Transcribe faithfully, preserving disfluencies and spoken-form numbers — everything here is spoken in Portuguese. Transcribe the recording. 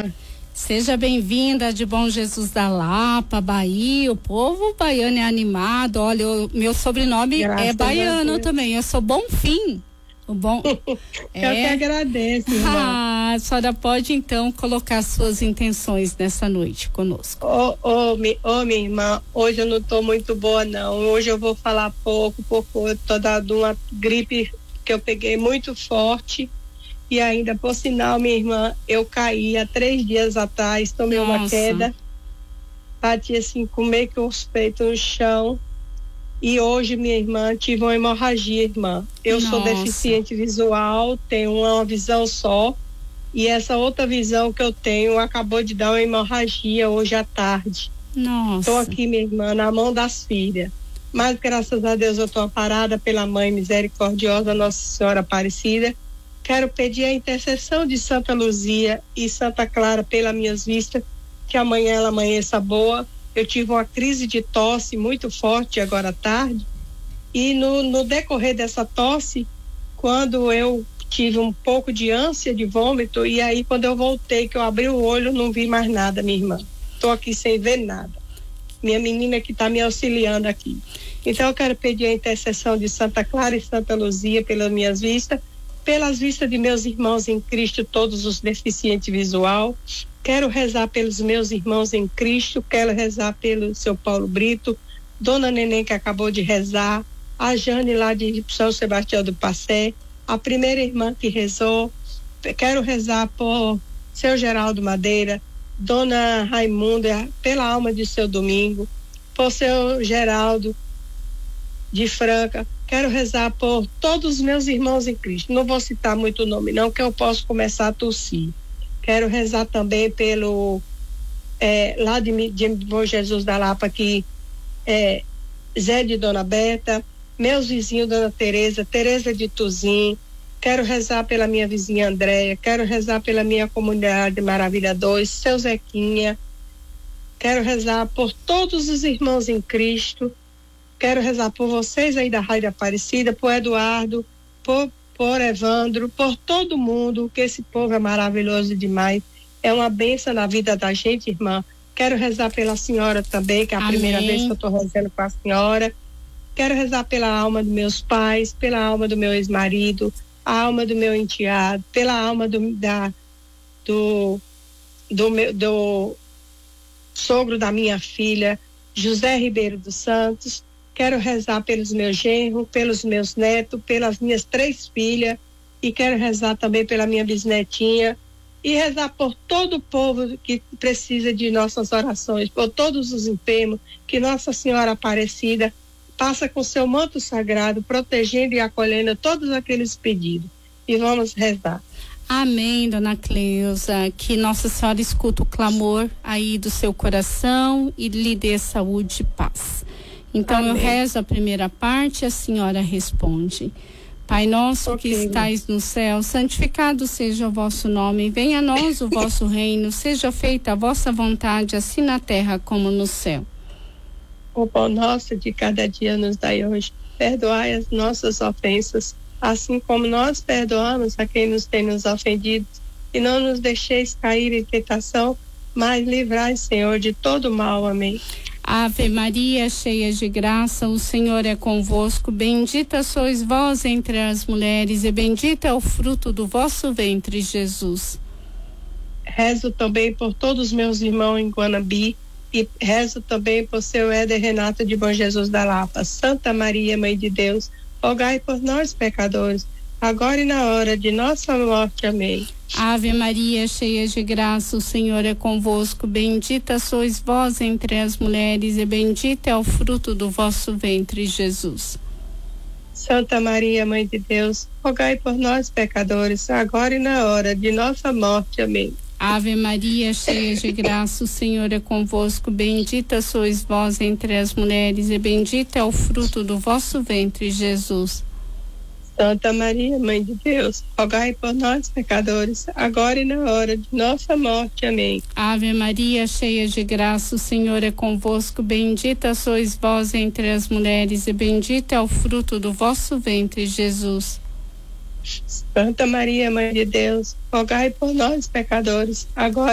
bem-vinda. Seja bem-vinda de Bom Jesus da Lapa, Bahia. O povo baiano é animado. Olha, o meu sobrenome Graças é baiano também. Eu sou Bonfim. O bom. é... Eu que agradeço, irmã. Ah, a senhora pode então colocar suas intenções nessa noite conosco. Ô, oh, oh, mi, oh, minha irmã, hoje eu não tô muito boa, não. Hoje eu vou falar pouco, porque eu tô dando uma gripe que eu peguei muito forte. E ainda, por sinal, minha irmã, eu caí há três dias atrás, tomei Nossa. uma queda, bati assim, com meio que os peitos no chão. E hoje, minha irmã, tive uma hemorragia, irmã. Eu Nossa. sou deficiente visual, tenho uma visão só. E essa outra visão que eu tenho acabou de dar uma hemorragia hoje à tarde. Nossa. Estou aqui, minha irmã, na mão das filhas. Mas, graças a Deus, eu estou amparada pela Mãe Misericordiosa, Nossa Senhora Aparecida. Quero pedir a intercessão de Santa Luzia e Santa Clara pelas minhas vistas, que amanhã ela amanheça boa. Eu tive uma crise de tosse muito forte agora à tarde, e no, no decorrer dessa tosse, quando eu tive um pouco de ânsia de vômito, e aí quando eu voltei, que eu abri o olho, não vi mais nada, minha irmã. Estou aqui sem ver nada. Minha menina que está me auxiliando aqui. Então eu quero pedir a intercessão de Santa Clara e Santa Luzia pelas minhas vistas, pelas vistas de meus irmãos em Cristo, todos os deficientes visual. Quero rezar pelos meus irmãos em Cristo, quero rezar pelo seu Paulo Brito, Dona Neném que acabou de rezar, a Jane lá de São Sebastião do Passé, a primeira irmã que rezou. Quero rezar por seu Geraldo Madeira, Dona Raimunda, pela alma de seu Domingo, por seu Geraldo de Franca. Quero rezar por todos os meus irmãos em Cristo. Não vou citar muito nome não, que eu posso começar a tossir. Quero rezar também pelo é, lá de, de Bom Jesus da Lapa, aqui é, Zé de Dona Beta, meus vizinhos Dona Tereza, Tereza de Tuzim. Quero rezar pela minha vizinha Andréia, quero rezar pela minha comunidade Maravilha dois, seu Zequinha. Quero rezar por todos os irmãos em Cristo. Quero rezar por vocês aí da Rádio Aparecida, por Eduardo, por, por Evandro, por todo mundo, que esse povo é maravilhoso demais. É uma bênção na vida da gente, irmã. Quero rezar pela senhora também, que é a Amém. primeira vez que eu estou rezando com a senhora. Quero rezar pela alma dos meus pais, pela alma do meu ex-marido, a alma do meu enteado, pela alma do, da, do, do, meu, do sogro da minha filha, José Ribeiro dos Santos. Quero rezar pelos meus genros, pelos meus netos, pelas minhas três filhas, e quero rezar também pela minha bisnetinha, e rezar por todo o povo que precisa de nossas orações, por todos os enfermos, que Nossa Senhora Aparecida passa com seu manto sagrado, protegendo e acolhendo todos aqueles pedidos. E vamos rezar. Amém, Dona Cleusa, que Nossa Senhora escuta o clamor aí do seu coração e lhe dê saúde e paz. Então Amém. Eu rezo a primeira parte, a senhora responde. Pai nosso okay. que estais no céu, santificado seja o vosso nome, venha a nós o vosso reino, seja feita a vossa vontade, assim na terra como no céu. O pão nosso de cada dia nos dai hoje, perdoai as nossas ofensas, assim como nós perdoamos a quem nos tem nos ofendido, e não nos deixeis cair em tentação, mas livrai, Senhor, de todo mal. Amém. Ave Maria, cheia de graça, o Senhor é convosco, bendita sois vós entre as mulheres, e bendito é o fruto do vosso ventre, Jesus. Rezo também por todos os meus irmãos em Guanabi, e rezo também por seu Éder Renato de Bom Jesus da Lapa. Santa Maria, Mãe de Deus, rogai por nós, pecadores, agora e na hora de nossa morte. Amém. Ave Maria, cheia de graça, o Senhor é convosco, bendita sois vós entre as mulheres, e bendito é o fruto do vosso ventre, Jesus. Santa Maria, Mãe de Deus, rogai por nós, pecadores, agora e na hora de nossa morte. Amém. Ave Maria, cheia de graça, o Senhor é convosco, bendita sois vós entre as mulheres, e bendito é o fruto do vosso ventre, Jesus. Santa Maria, Mãe de Deus, rogai por nós, pecadores, agora e na hora de nossa morte. Amém. Ave Maria, cheia de graça, o Senhor é convosco, bendita sois vós entre as mulheres, e bendito é o fruto do vosso ventre, Jesus. Santa Maria, Mãe de Deus, rogai por nós, pecadores, agora